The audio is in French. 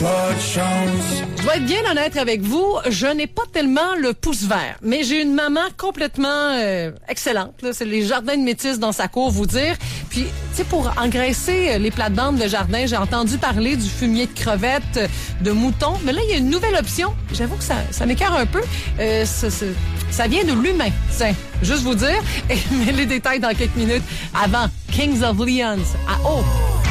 pas de chance. Je dois être bien honnête avec vous, je n'ai pas tellement le pouce vert, mais j'ai une maman complètement excellente. Là. C'est les jardins de métis dans sa cour, vous dire. Puis, tu sais, pour engraisser les plates-bandes de jardin, j'ai entendu parler du fumier de crevettes, de moutons. Mais là, il y a une nouvelle option. J'avoue que ça m'écœure un peu. Ça vient de l'humain. Tiens, juste vous dire. Mais les détails dans quelques minutes. Avant, Kings of Leons à haut.